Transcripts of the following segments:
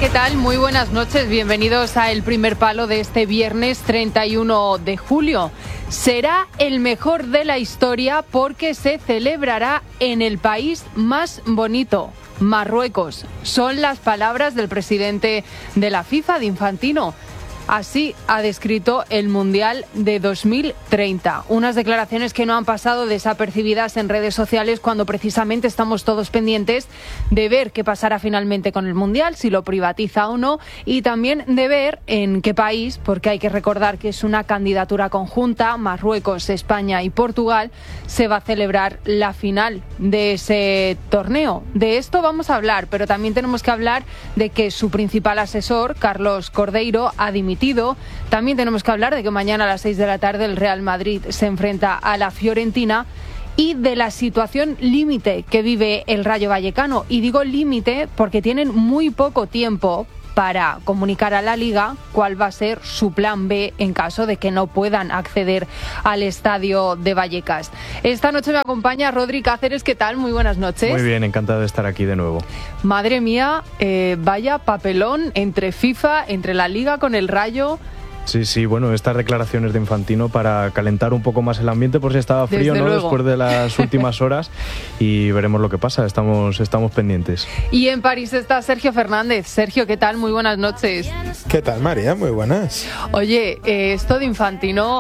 ¿qué tal? Muy buenas noches, bienvenidos a El Primer Palo de este viernes 31 de julio. Será el mejor de la historia porque se celebrará en el país más bonito, Marruecos. Son las palabras del presidente de la FIFA, de Infantino. Así ha descrito el Mundial de 2030. Unas declaraciones que no han pasado desapercibidas en redes sociales cuando precisamente estamos todos pendientes de ver qué pasará finalmente con el Mundial, si lo privatiza o no, y también de ver en qué país, porque hay que recordar que es una candidatura conjunta, Marruecos, España y Portugal, se va a celebrar la final de ese torneo. De esto vamos a hablar, pero también tenemos que hablar de que su principal asesor, Carlos Cordeiro, ha dimitido. También tenemos que hablar de que mañana a las 6 de la tarde el Real Madrid se enfrenta a la Fiorentina y de la situación límite que vive el Rayo Vallecano. Y digo límite porque tienen muy poco tiempo para comunicar a la Liga cuál va a ser su plan B en caso de que no puedan acceder al estadio de Vallecas. Esta noche me acompaña Rodri Cáceres. ¿Qué tal? Muy buenas noches. Muy bien, encantado de estar aquí de nuevo. Madre mía, vaya papelón entre FIFA, entre la Liga con el Rayo. Sí, bueno, estas declaraciones de Infantino para calentar un poco más el ambiente por si estaba frío, ¿no? Después de las últimas horas, y veremos lo que pasa, estamos pendientes. Y en París está Sergio Fernández. Sergio, ¿qué tal? Muy buenas noches. ¿Qué tal, María? Muy buenas. Oye, esto de Infantino,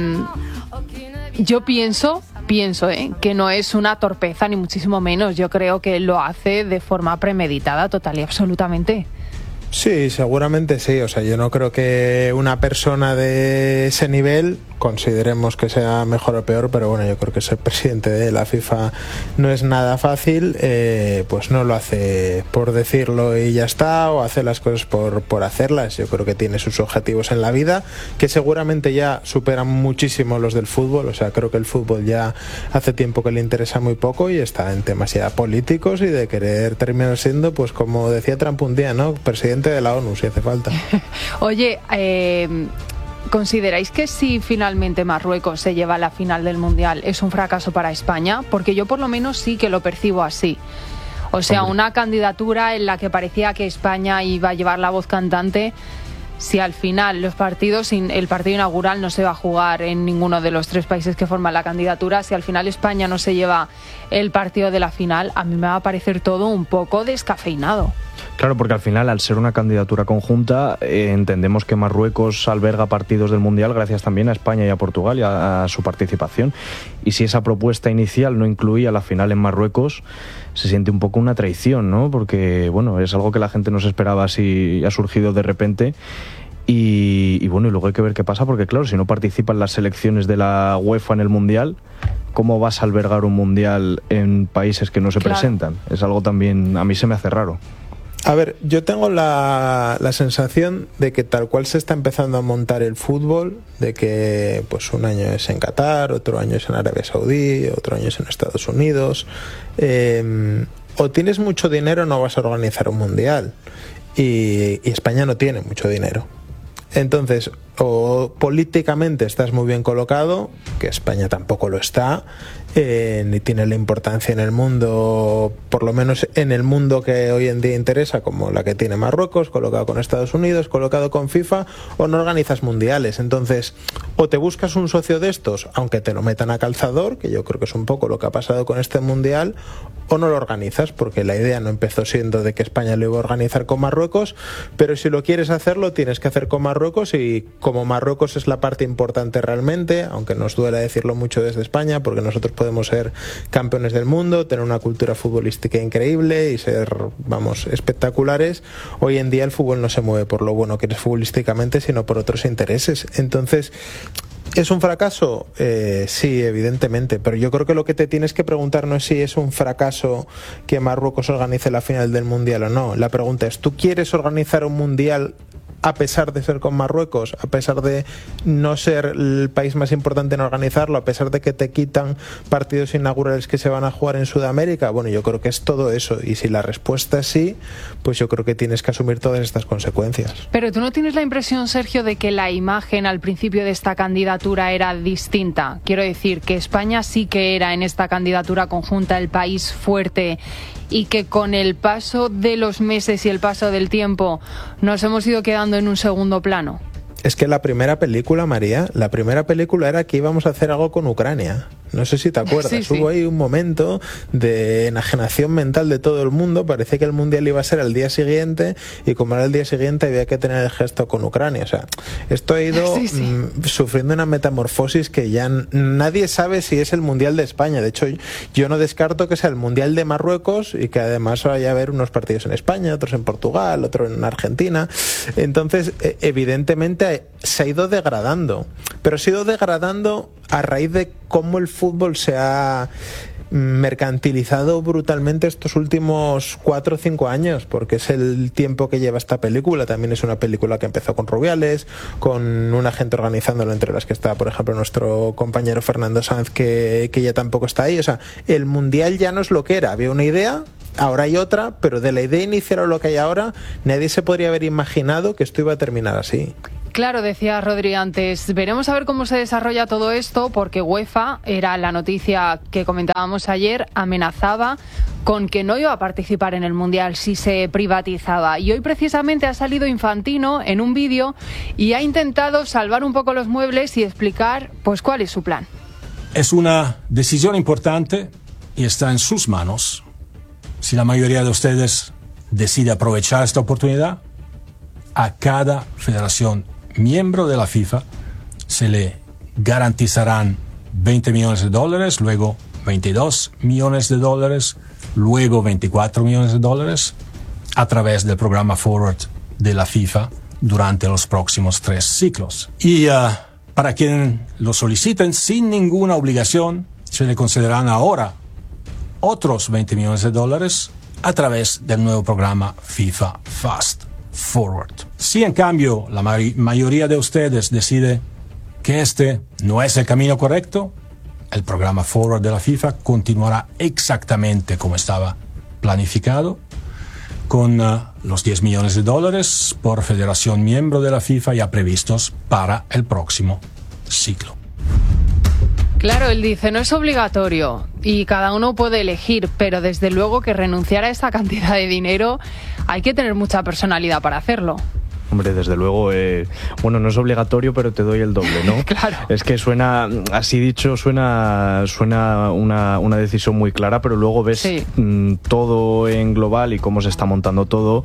yo pienso que no es una torpeza, ni muchísimo menos. Yo creo que lo hace de forma premeditada, total y absolutamente. Sí, seguramente sí. O sea, yo no creo que una persona de ese nivel, consideremos que sea mejor o peor, pero bueno, yo creo que ser presidente de la FIFA no es nada fácil, pues no lo hace por decirlo y ya está, o hace las cosas por hacerlas. Yo creo que tiene sus objetivos en la vida, que seguramente ya superan muchísimo los del fútbol. O sea, creo que el fútbol ya hace tiempo que le interesa muy poco y está en temas ya políticos y de querer terminar siendo, pues como decía Trump un día, ¿no? Presidente de la ONU, si hace falta. Oye, ¿consideráis que si finalmente Marruecos se lleva a la final del Mundial es un fracaso para España? Porque yo por lo menos sí que lo percibo así. O sea, una candidatura en la que parecía que España iba a llevar la voz cantante. Si al final el partido inaugural no se va a jugar en ninguno de los tres países que forman la candidatura, si al final España no se lleva el partido de la final, a mí me va a parecer todo un poco descafeinado. Claro, porque al final, al ser una candidatura conjunta, entendemos que Marruecos alberga partidos del Mundial gracias también a España y a Portugal y a su participación. Y si esa propuesta inicial no incluía la final en Marruecos, se siente un poco una traición, ¿no? Porque, bueno, es algo que la gente no se esperaba, así ha surgido de repente. Y bueno, y luego hay que ver qué pasa, porque claro, si no participan las selecciones de la UEFA en el Mundial, ¿cómo vas a albergar un Mundial en países que no se presentan? Es algo también, a mí se me hace raro. A ver, yo tengo la sensación de que tal cual se está empezando a montar el fútbol, de que pues un año es en Qatar, otro año es en Arabia Saudí, otro año es en Estados Unidos, o tienes mucho dinero o no vas a organizar un mundial, y España no tiene mucho dinero. Entonces, o políticamente estás muy bien colocado, que España tampoco lo está, ni tiene la importancia en el mundo, por lo menos en el mundo que hoy en día interesa, como la que tiene Marruecos, colocado con Estados Unidos, colocado con FIFA, o no organizas mundiales. Entonces, o te buscas un socio de estos, aunque te lo metan a calzador, que yo creo que es un poco lo que ha pasado con este mundial, o no lo organizas, porque la idea no empezó siendo de que España lo iba a organizar con Marruecos, pero si lo quieres hacerlo, tienes que hacer con Marruecos, y como Marruecos es la parte importante realmente, aunque nos duela decirlo mucho desde España, porque nosotros podemos ser campeones del mundo, tener una cultura futbolística increíble y ser, vamos, espectaculares, hoy en día el fútbol no se mueve por lo bueno que eres futbolísticamente, sino por otros intereses. Entonces, ¿es un fracaso? Sí, evidentemente, pero yo creo que lo que te tienes que preguntar no es si es un fracaso que Marruecos organice la final del Mundial o no. La pregunta es, ¿tú quieres organizar un Mundial a pesar de ser con Marruecos, a pesar de no ser el país más importante en organizarlo, a pesar de que te quitan partidos inaugurales que se van a jugar en Sudamérica? Bueno, yo creo que es todo eso, y si la respuesta es sí, pues yo creo que tienes que asumir todas estas consecuencias. Pero ¿tú no tienes la impresión, Sergio, de que la imagen al principio de esta candidatura era distinta? Quiero decir que España sí que era en esta candidatura conjunta el país fuerte y que con el paso de los meses y el paso del tiempo nos hemos ido quedando en un segundo plano? Es que la primera película, María, era que íbamos a hacer algo con Ucrania. No sé si te acuerdas. Sí, sí. Hubo ahí un momento de enajenación mental de todo el mundo. Parecía que el Mundial iba a ser al día siguiente y como era el día siguiente había que tener el gesto con Ucrania. O sea, esto ha ido sufriendo una metamorfosis que ya nadie sabe si es el Mundial de España. De hecho, yo no descarto que sea el Mundial de Marruecos y que además vaya a haber unos partidos en España, otros en Portugal, otros en Argentina. Entonces, evidentemente se ha ido degradando. Pero se ha ido degradando a raíz de cómo el fútbol se ha mercantilizado brutalmente estos últimos 4 o 5 años, porque es el tiempo que lleva esta película. También es una película que empezó con Rubiales, con una gente organizándolo, entre las que está, por ejemplo, nuestro compañero Fernando Sanz, que ya tampoco está ahí. O sea, el Mundial ya no es lo que era. Había una idea, ahora hay otra, pero de la idea inicial a lo que hay ahora, nadie se podría haber imaginado que esto iba a terminar así. Claro, decía Rodri antes, veremos a ver cómo se desarrolla todo esto, porque UEFA, era la noticia que comentábamos ayer, amenazaba con que no iba a participar en el Mundial si se privatizaba. Y hoy precisamente ha salido Infantino en un vídeo y ha intentado salvar un poco los muebles y explicar pues cuál es su plan. Es una decisión importante y está en sus manos. Si la mayoría de ustedes decide aprovechar esta oportunidad, a cada federación miembro de la FIFA se le garantizarán $20 millones, luego $22 millones, luego $24 millones a través del programa Forward de la FIFA durante los próximos 3 ciclos. Y para quienes lo soliciten sin ninguna obligación, se le concederán ahora otros $20 millones a través del nuevo programa FIFA Fast Forward. Si en cambio la mayoría de ustedes decide que este no es el camino correcto, el programa Forward de la FIFA continuará exactamente como estaba planificado, con los $10 millones por federación miembro de la FIFA ya previstos para el próximo ciclo. Claro, él dice, no es obligatorio y cada uno puede elegir, pero desde luego que renunciar a esa cantidad de dinero hay que tener mucha personalidad para hacerlo. Hombre, desde luego, bueno, no es obligatorio, pero te doy el doble, ¿no? Claro. Es que suena, así dicho, suena una decisión muy clara, pero luego ves todo en global y cómo se está montando todo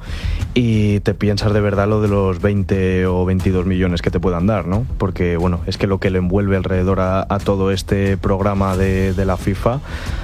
y te piensas de verdad lo de los 20 o 22 millones que te puedan dar, ¿no? Porque, bueno, es que lo que le envuelve alrededor a todo este programa de la FIFA,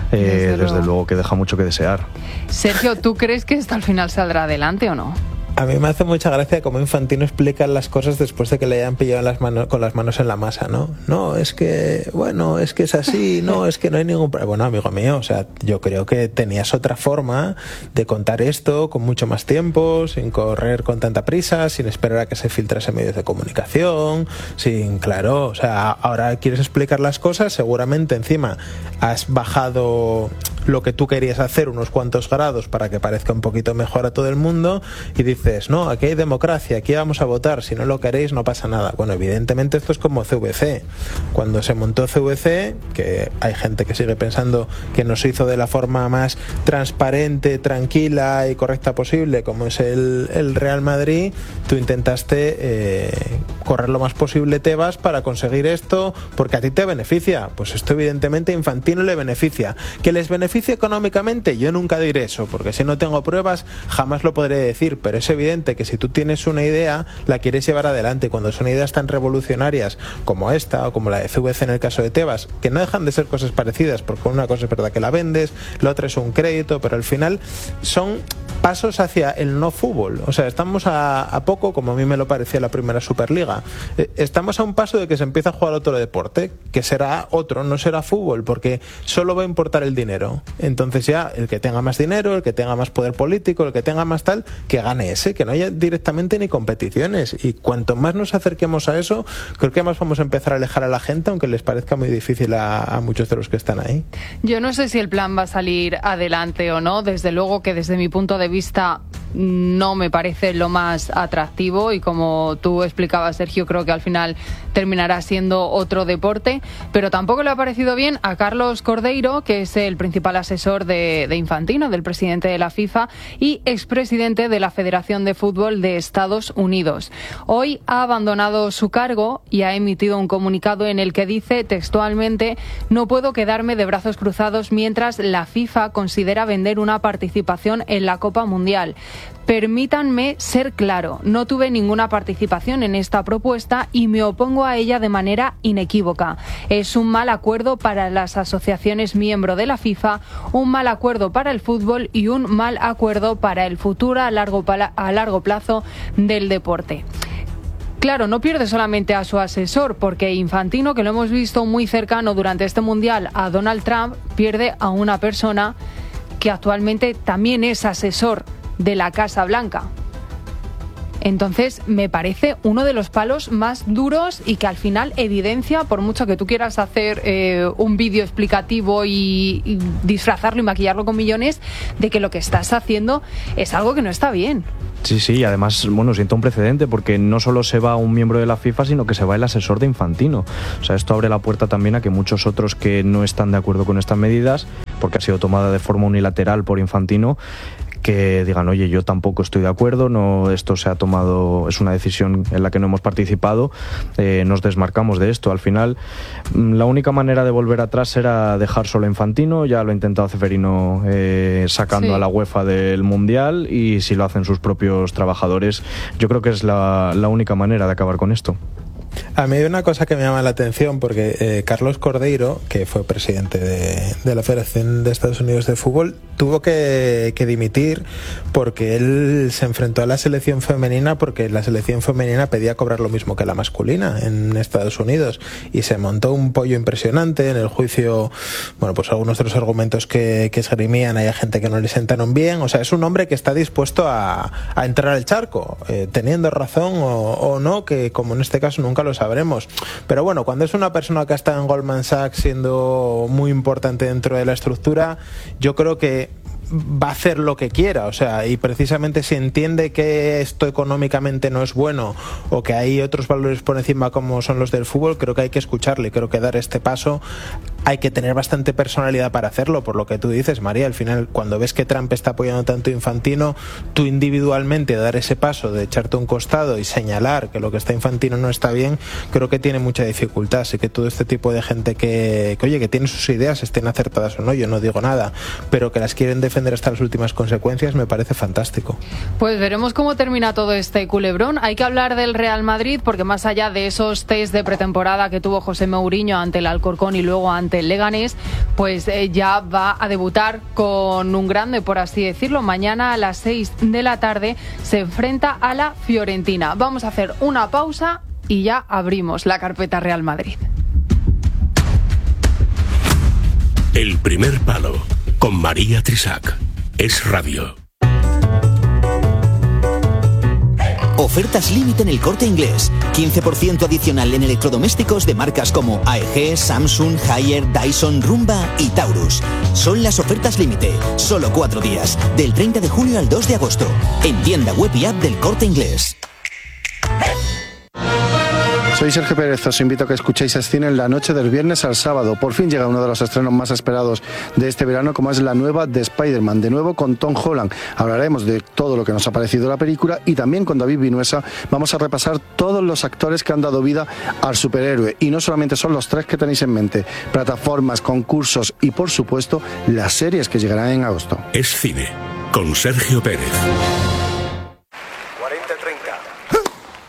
desde luego que deja mucho que desear. Sergio, ¿tú crees que esto al final saldrá adelante o no? A mí me hace mucha gracia cómo Infantino explica las cosas después de que le hayan pillado con las manos en la masa, ¿no? No, es que, bueno, es que es así, no, es que no hay ningún problema. Bueno, amigo mío, o sea, yo creo que tenías otra forma de contar esto con mucho más tiempo, sin correr con tanta prisa, sin esperar a que se filtrase en medios de comunicación, claro, o sea, ahora quieres explicar las cosas, seguramente encima has bajado lo que tú querías hacer unos cuantos grados para que parezca un poquito mejor a todo el mundo y dices, no, aquí hay democracia, aquí vamos a votar, si no lo queréis no pasa nada. Bueno, evidentemente esto es como CVC. Cuando se montó CVC, que hay gente que sigue pensando que no se hizo de la forma más transparente, tranquila y correcta posible, como es el Real Madrid, tú intentaste correr lo más posible Tebas para conseguir esto, porque a ti te beneficia. Pues esto evidentemente a Infantino le beneficia. ¿Que les beneficia económicamente? Yo nunca diré eso, porque si no tengo pruebas jamás lo podré decir, pero es evidente que si tú tienes una idea, la quieres llevar adelante. Cuando son ideas tan revolucionarias como esta o como la de CVC en el caso de Tebas, que no dejan de ser cosas parecidas, porque una cosa es verdad que la vendes, la otra es un crédito, pero al final son pasos hacia el no fútbol. O sea, estamos a poco, como a mí me lo parecía la primera Superliga, estamos a un paso de que se empieza a jugar otro deporte, que será otro, no será fútbol, porque solo va a importar el dinero. Entonces ya el que tenga más dinero, el que tenga más poder político, el que tenga más tal, que gane ese, que no haya directamente ni competiciones. Y cuanto más nos acerquemos a eso, creo que más vamos a empezar a alejar a la gente, aunque les parezca muy difícil a muchos de los que están ahí. Yo no sé si el plan va a salir adelante o no. Desde luego que desde mi punto de vista no me parece lo más atractivo y, como tú explicabas, Sergio, creo que al final terminará siendo otro deporte, pero tampoco le ha parecido bien a Carlos Cordeiro, que es el principal asesor de Infantino, del presidente de la FIFA y expresidente de la Federación de Fútbol de Estados Unidos. Hoy ha abandonado su cargo y ha emitido un comunicado en el que dice textualmente: no puedo quedarme de brazos cruzados mientras la FIFA considera vender una participación en la Copa Mundial. Permítanme ser claro, no tuve ninguna participación en esta propuesta y me opongo a ella de manera inequívoca. Es un mal acuerdo para las asociaciones miembro de la FIFA, un mal acuerdo para el fútbol y un mal acuerdo para el futuro a largo plazo del deporte. Claro, no pierde solamente a su asesor, porque Infantino, que lo hemos visto muy cercano durante este Mundial a Donald Trump, pierde a una persona que actualmente también es asesor de la Casa Blanca. Entonces, me parece uno de los palos más duros y que al final evidencia, por mucho que tú quieras hacer un vídeo explicativo y disfrazarlo y maquillarlo con millones, de que lo que estás haciendo es algo que no está bien. Sí, además, bueno, sienta un precedente porque no solo se va un miembro de la FIFA, sino que se va el asesor de Infantino. O sea, esto abre la puerta también a que muchos otros que no están de acuerdo con estas medidas, porque ha sido tomada de forma unilateral por Infantino, que digan: oye, yo tampoco estoy de acuerdo, no, esto se ha tomado, es una decisión en la que no hemos participado, nos desmarcamos de esto. Al final, la única manera de volver atrás era dejar solo a Infantino. Ya lo ha intentado Ceferino sacando a la UEFA del Mundial, y si lo hacen sus propios trabajadores, yo creo que es la única manera de acabar con esto. A mí hay una cosa que me llama la atención, porque Carlos Cordeiro, que fue presidente de la Federación de Estados Unidos de Fútbol, tuvo que dimitir porque él se enfrentó a la selección femenina, porque la selección femenina pedía cobrar lo mismo que la masculina en Estados Unidos, y se montó un pollo impresionante en el juicio. Bueno, pues algunos de los argumentos que esgrimían, hay gente que no le sentaron bien. O sea, es un hombre que está dispuesto a entrar al charco, teniendo razón o no, que como en este caso nunca lo sabremos. Pero bueno, cuando es una persona que ha estado en Goldman Sachs siendo muy importante dentro de la estructura, yo creo que va a hacer lo que quiera. O sea, y precisamente si entiende que esto económicamente no es bueno, o que hay otros valores por encima como son los del fútbol, creo que hay que escucharle. Creo que dar este paso hay que tener bastante personalidad para hacerlo, por lo que tú dices, María. Al final, cuando ves que Trump está apoyando tanto a Infantino, tú individualmente dar ese paso de echarte un costado y señalar que lo que está Infantino no está bien, creo que tiene mucha dificultad. Así que todo este tipo de gente que oye, que tiene sus ideas, estén acertadas o no, yo no digo nada, pero que las quieren defender hasta las últimas consecuencias, me parece fantástico. Pues veremos cómo termina todo este culebrón. Hay que hablar del Real Madrid, porque más allá de esos test de pretemporada que tuvo José Mourinho ante el Alcorcón y luego ante el Leganés, pues ya va a debutar con un grande, por así decirlo. Mañana a las 6 de la tarde se enfrenta a la Fiorentina. Vamos a hacer una pausa y ya abrimos la carpeta Real Madrid. El primer palo con María Trisac. Es radio. Ofertas límite en El Corte Inglés. 15% adicional en electrodomésticos de marcas como AEG, Samsung, Haier, Dyson, Rumba y Taurus. Son las ofertas límite. Solo 4 días. Del 30 de junio al 2 de agosto. En tienda web y app del Corte Inglés. Soy Sergio Pérez, os invito a que escuchéis Escine en la noche del viernes al sábado. Por fin llega uno de los estrenos más esperados de este verano, como es la nueva de Spider-Man, de nuevo con Tom Holland. Hablaremos de todo lo que nos ha parecido la película, y también con David Vinuesa vamos a repasar todos los actores que han dado vida al superhéroe. Y no solamente son los 3 que tenéis en mente: plataformas, concursos y, por supuesto, las series que llegarán en agosto. Es Cine, con Sergio Pérez. 40-30.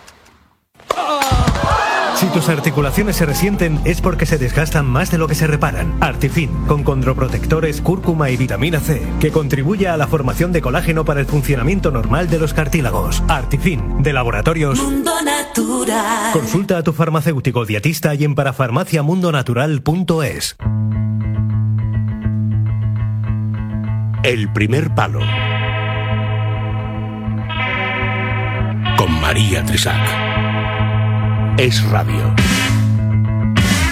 Si tus articulaciones se resienten, es porque se desgastan más de lo que se reparan. Artifin, con condroprotectores, cúrcuma y vitamina C, que contribuye a la formación de colágeno para el funcionamiento normal de los cartílagos. Artifin, de Laboratorios Mundo Natural. Consulta a tu farmacéutico dietista y en parafarmaciamundonatural.es. El primer palo con María Trisac. Es radio.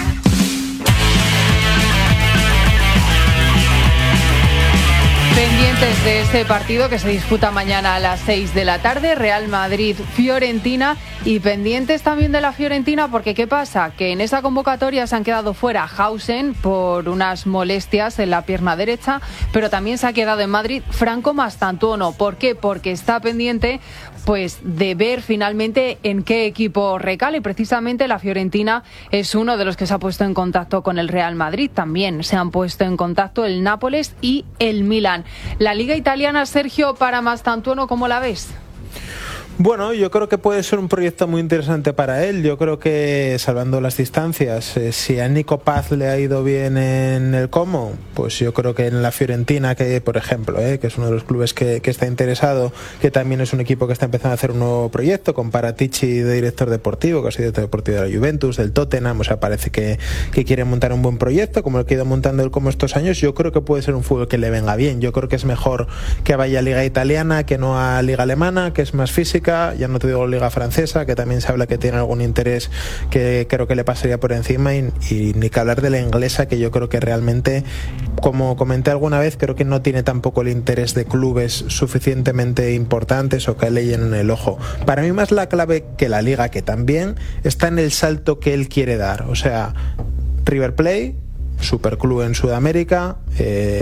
Pendiente pendientes de este partido que se disputa mañana a las 6 de la tarde, Real Madrid-Fiorentina, y pendientes también de la Fiorentina porque ¿qué pasa? Que en esa convocatoria se han quedado fuera Hausen por unas molestias en la pierna derecha, pero también se ha quedado en Madrid Franco Mastantuono. ¿Por qué? Porque está pendiente pues de ver finalmente en qué equipo recala, y precisamente la Fiorentina es uno de los que se ha puesto en contacto con el Real Madrid. También se han puesto en contacto el Nápoles y el Milan. La Liga Italiana, Sergio, para Mastantuono, ¿cómo la ves? Bueno, yo creo que puede ser un proyecto muy interesante para él. Yo creo que, salvando las distancias, si a Nico Paz le ha ido bien en el Como, pues yo creo que en la Fiorentina, que por ejemplo, que es uno de los clubes que está interesado, que también es un equipo que está empezando a hacer un nuevo proyecto, con Paratici de director deportivo, que ha sido director deportivo de la Juventus, del Tottenham, o sea, parece que quiere montar un buen proyecto, como el que ha ido montando el Como estos años. Yo creo que puede ser un fútbol que le venga bien. Yo creo que es mejor que vaya a Liga Italiana que no a Liga Alemana, que es más física. Ya no te digo Liga Francesa, que también se habla que tiene algún interés que creo que le pasaría por encima, y ni que hablar de la inglesa, que yo creo que realmente, como comenté alguna vez, creo que no tiene tampoco el interés de clubes suficientemente importantes o que le llenen el ojo. Para mí más la clave que la Liga, que también está en el salto que él quiere dar. O sea, River Plate, superclub en Sudamérica,